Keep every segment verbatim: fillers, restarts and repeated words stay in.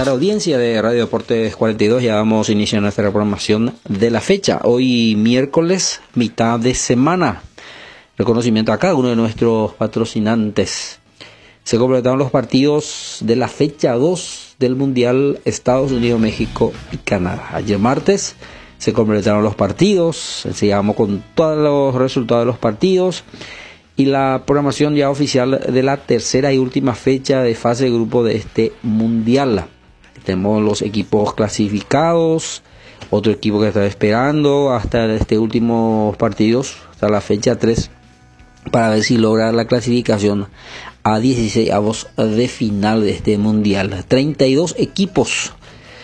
tarde, audiencia de Radio Deportes cuarenta y dos. Ya vamos a iniciar nuestra programación de la fecha. Hoy miércoles, mitad de semana. Reconocimiento a cada uno de nuestros patrocinantes. Se completaron los partidos de la fecha dos del Mundial Estados Unidos, México y Canadá. Ayer martes se completaron los partidos. Sigamos con todos los resultados de los partidos y la programación ya oficial de la tercera y última fecha de fase de grupo de este Mundial. Tenemos los equipos clasificados, otro equipo que está esperando hasta este último partidos, hasta la fecha tres, para ver si logra la clasificación a dieciséis avos de final de este Mundial. treinta y dos equipos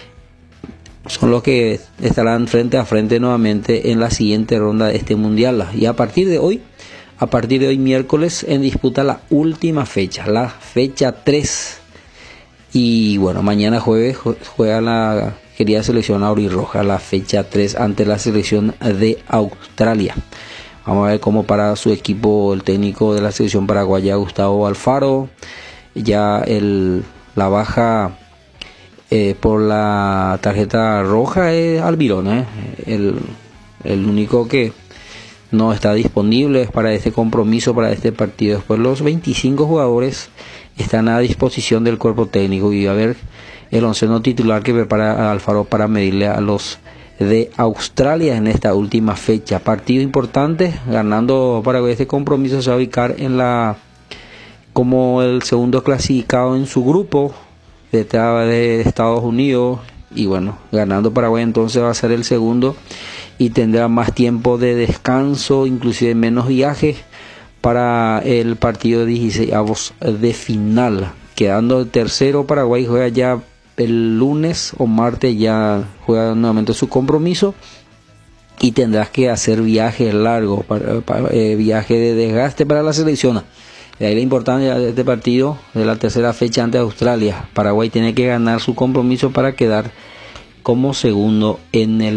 son los que estarán frente a frente nuevamente en la siguiente ronda de este Mundial. Y a partir de hoy, a partir de hoy miércoles, en disputa la última fecha, la fecha tres. Y bueno, mañana jueves juega la querida selección aurirroja, la fecha tres ante la selección de Australia. Vamos a ver cómo para su equipo el técnico de la selección paraguaya, Gustavo Alfaro. Ya el, la baja eh, por la tarjeta roja es Almirón, eh. el, el único que no está disponible para este compromiso, para este partido. Después los veinticinco jugadores están a disposición del cuerpo técnico y va a ver el onceno titular que prepara a Alfaro para medirle a los de Australia en esta última fecha. Partido importante, ganando Paraguay este compromiso se va a ubicar en la como el segundo clasificado en su grupo detrás de Estados Unidos, y bueno, ganando Paraguay entonces va a ser el segundo y tendrá más tiempo de descanso, inclusive menos viajes para el partido de dieciséis avos de final. Quedando tercero, Paraguay juega ya el lunes o martes, ya juega nuevamente su compromiso y tendrás que hacer viajes largos, para, para, eh, viaje de desgaste para la selección. De ahí la importancia de este partido de la tercera fecha ante Australia. Paraguay tiene que ganar su compromiso para quedar como segundo en el